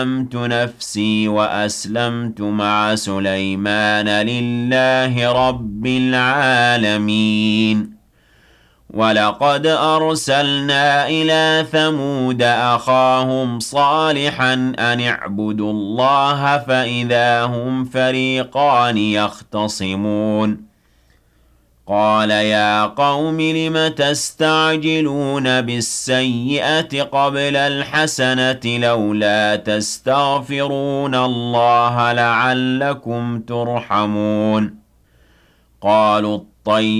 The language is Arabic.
ظلمت نفسي وأسلمت مع سليمان لله رب العالمين. ولقد أرسلنا إلى ثمود أخاهم صالحا أن اعبدوا الله فإذا هم فريقان يختصمون. قال يا قوم لم تستعجلون بالسيئة قبل الحسنة لولا تستغفرون الله لعلكم ترحمون. قالوا